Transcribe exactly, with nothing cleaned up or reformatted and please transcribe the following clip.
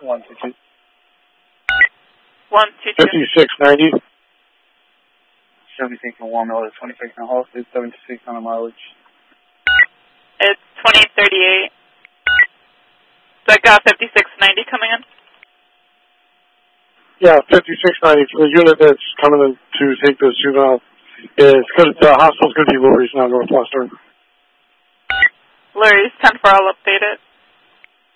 one two two. one two two. fifty-six ninety. seventy-six from one mile to twenty-six and a half. It's seventy-six on the mileage. It's twenty thirty-eight. So I got fifty-six ninety coming in? Yeah, fifty-six ninety for the unit that's coming in to take the juvenile. It's because the hospital's going to be Lurie's, not Northwestern. Lurie's ten four, I'll update it.